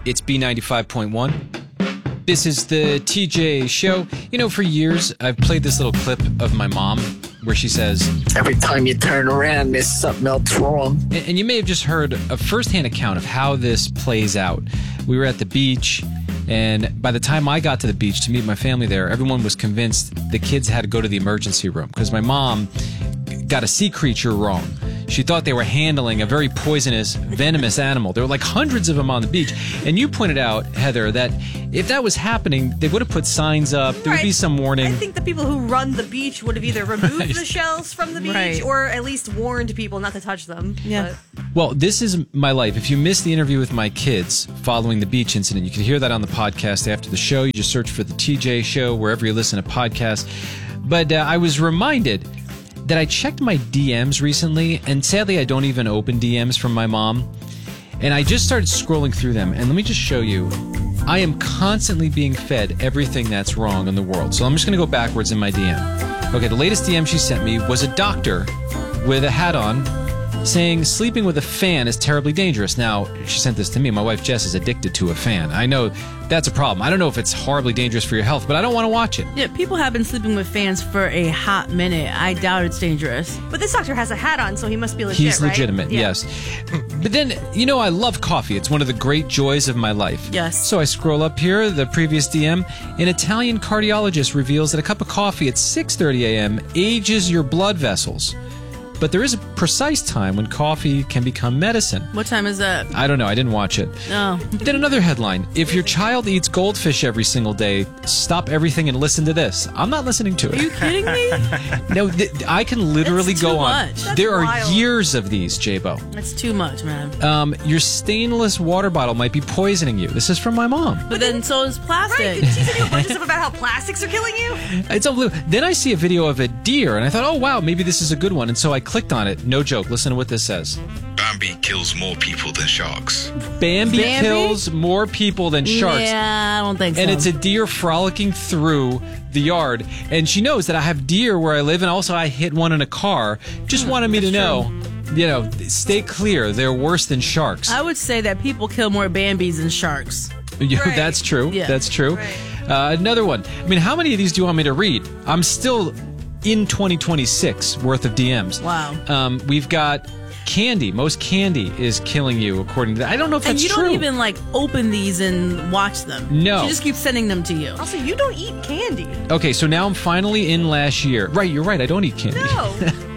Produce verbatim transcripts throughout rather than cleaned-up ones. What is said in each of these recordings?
It's B ninety-five point one. This is the T J Show. You know, for years, I've played this little clip of my mom where she says, "Every time you turn around, there's something else wrong." And, and you may have just heard a firsthand account of how this plays out. We were at the beach, and by the time I got to the beach to meet my family there, everyone was convinced the kids had to go to the emergency room because my mom got a sea creature wrong. She thought they were handling a very poisonous, venomous animal. There were like hundreds of them on the beach. And you pointed out, Heather, that if that was happening, they would have put signs up. There right. would be some warning. I think the people who run the beach would have either removed right. the shells from the beach right. or at least warned people not to touch them. Yeah. But. Well, this is my life. If you missed the interview with my kids following the beach incident, you can hear that on the podcast after the show. You just search for the T J Show wherever you listen to podcasts. But uh, I was reminded that I checked my D Ms recently, and sadly I don't even open D Ms from my mom. And I just started scrolling through them, and let me just show you. I am constantly being fed everything that's wrong in the world. So I'm just going to go backwards in my D M. Okay, the latest D M she sent me was a doctor with a hat on saying sleeping with a fan is terribly dangerous. Now, she sent this to me. My wife Jess is addicted to a fan. I know that's a problem. I don't know if it's horribly dangerous for your health, but I don't want to watch it. Yeah, people have been sleeping with fans for a hot minute. I doubt it's dangerous. But this doctor has a hat on, so he must be legit, He's right? legitimate, Yeah. yes. But then, you know, I love coffee. It's one of the great joys of my life. Yes. So I scroll up here, the previous D M. An Italian cardiologist reveals that a cup of coffee at six thirty a.m. ages your blood vessels. But there is a precise time when coffee can become medicine. What time is that? I don't know. I didn't watch it. No. Then another headline. If your child eats goldfish every single day, stop everything and listen to this. I'm not listening to it. Are you kidding me? No, th- I can literally That's go too on. much. That's There are wild. years of these, J-Bo. That's too much, man. Um, your stainless water bottle might be poisoning you. This is from my mom. But then so is plastic. Right, did she send you a bunch of stuff about how plastics are killing you? It's unbelievable. Then I see a video of a deer, and I thought, oh, wow, maybe this is a good one. And so I clicked on it. No joke. Listen to what this says. Bambi kills more people than sharks. Bambi, Bambi? kills more people than sharks. Yeah, I don't think so. And it's a deer frolicking through the yard. And she knows that I have deer where I live, and also I hit one in a car. Just wanted me to know, you know, stay clear. They're worse than sharks. I would say that people kill more Bambis than sharks. Yeah, Right. That's true. Yeah. That's true. Right. Uh, another one. I mean, how many of these do you want me to read? I'm still in twenty twenty-six worth of D Ms. Wow. Um, we've got candy. Most candy is killing you, according to that. I don't know if And that's you true. don't even, like, open these and watch them. No. She just keeps sending them to you. Also, you don't eat candy. Okay, so now I'm finally in last year. Right, you're right. I don't eat candy. No.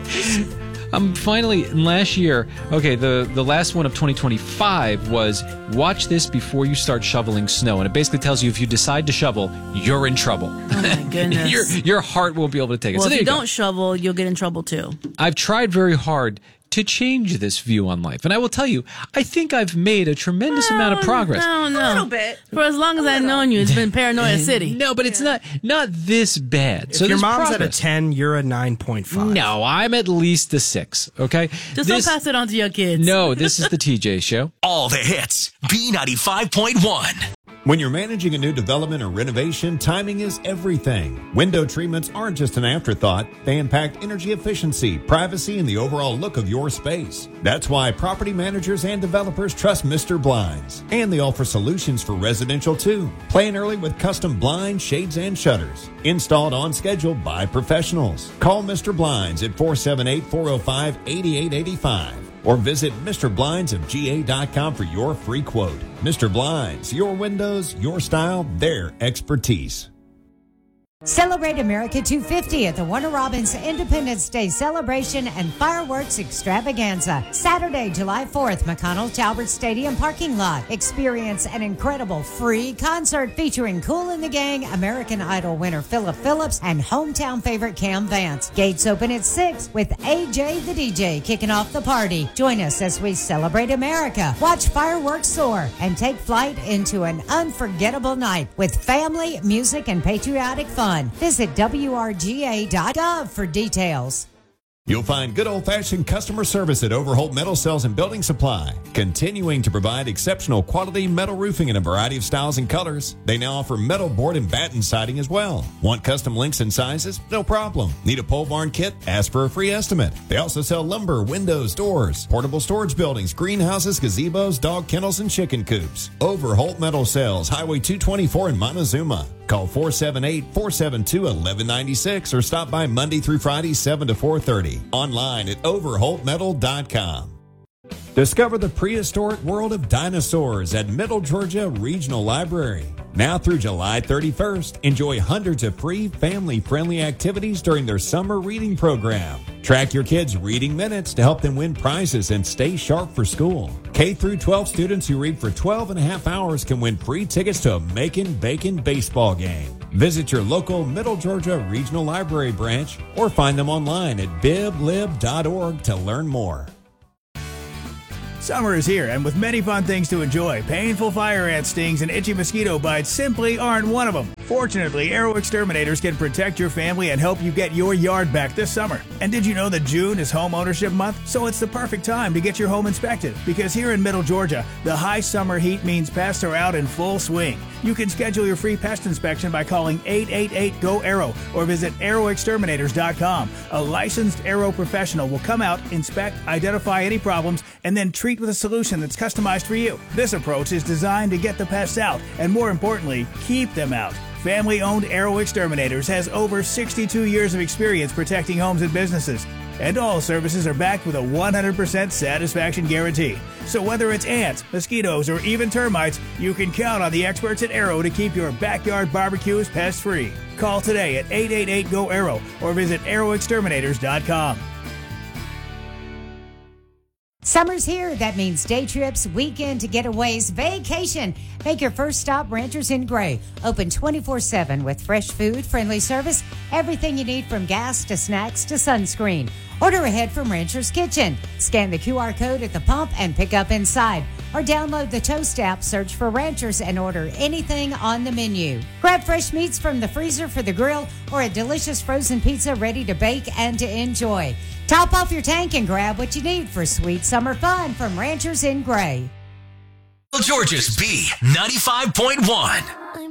I'm finally in last year. Okay, the, the last one of twenty twenty-five was watch this before you start shoveling snow. And it basically tells you if you decide to shovel, you're in trouble. Oh, my goodness. your, your heart won't be able to take it. well, so if there you you go. don't shovel, you'll get in trouble, too. I've tried very hard to change this view on life. And I will tell you, I think I've made a tremendous amount of progress. No, no. A little bit. For as long as I've known you, it's been Paranoia City. No, but it's not not this bad. If so your there's mom's progress. at a ten, you're a nine point five. No, I'm at least a six, okay? Just this, don't pass it on to your kids. No, this is the T J Show. All the hits. B ninety-five point one. When you're managing a new development or renovation, timing is everything. Window treatments aren't just an afterthought. They impact energy efficiency, privacy, and the overall look of your space. That's why property managers and developers trust Mister Blinds. And they offer solutions for residential too. Plan early with custom blinds, shades, and shutters. Installed on schedule by professionals. Call Mister Blinds at four seven eight, four oh five, eight eight eight five. Or visit Mister Blinds of G A dot com for your free quote. Mister Blinds, your windows, your style, their expertise. Celebrate America two fifty at the Warner Robins Independence Day Celebration and Fireworks Extravaganza. Saturday, July fourth, McConnell Talbert Stadium parking lot. Experience an incredible free concert featuring Kool and the Gang, American Idol winner Philip Phillips, and hometown favorite Cam Vance. Gates open at six with A J the D J kicking off the party. Join us as we celebrate America, watch fireworks soar, and take flight into an unforgettable night with family, music, and patriotic fun. Visit W R G A dot gov for details. You'll find good old-fashioned customer service at Overholt Metal Sales and Building Supply, continuing to provide exceptional quality metal roofing in a variety of styles and colors. They now offer metal board and batten siding as well. Want custom links and sizes? No problem. Need a pole barn kit? Ask for a free estimate. They also sell lumber, windows, doors, portable storage buildings, greenhouses, gazebos, dog kennels, and chicken coops. Overholt Metal Sales, Highway two twenty-four in Montezuma. Call four seven eight, four seven two, one one nine six or stop by Monday through Friday, seven to four thirty. Online at overholt metal dot com. Discover the prehistoric world of dinosaurs at Middle Georgia Regional Library. Now through July thirty-first, enjoy hundreds of free family-friendly activities during their summer reading program. Track your kids' reading minutes to help them win prizes and stay sharp for school. K through twelve students who read for twelve and a half hours can win free tickets to a Macon Bacon baseball game. Visit your local Middle Georgia Regional Library branch or find them online at bib lib dot org to learn more. Summer is here, and with many fun things to enjoy, painful fire ant stings and itchy mosquito bites simply aren't one of them. Fortunately, Arrow Exterminators can protect your family and help you get your yard back this summer. And did you know that June is Home Ownership Month? So it's the perfect time to get your home inspected, because here in Middle Georgia, the high summer heat means pests are out in full swing. You can schedule your free pest inspection by calling eight eight eight, G O, ARROW or visit arrow exterminators dot com. A licensed Arrow professional will come out, inspect, identify any problems, and then treat with a solution that's customized for you. This approach is designed to get the pests out and, more importantly, keep them out. Family-owned Arrow Exterminators has over sixty-two years of experience protecting homes and businesses. And all services are backed with a one hundred percent satisfaction guarantee. So whether it's ants, mosquitoes, or even termites, you can count on the experts at Arrow to keep your backyard barbecues pest-free. Call today at eight eight eight, G O, ARROW or visit arrow exterminators dot com. Summer's here. That means day trips, weekend getaways, vacation. Make your first stop Ranchers in Gray. Open twenty-four seven with fresh food, friendly service, everything you need from gas to snacks to sunscreen. Order ahead from Rancher's Kitchen. Scan the Q R code at the pump and pick up inside. Or download the Toast app, search for Ranchers, and order anything on the menu. Grab fresh meats from the freezer for the grill or a delicious frozen pizza ready to bake and to enjoy. Top off your tank and grab what you need for sweet summer fun from Ranchers in Gray. Georgia's B ninety-five point one.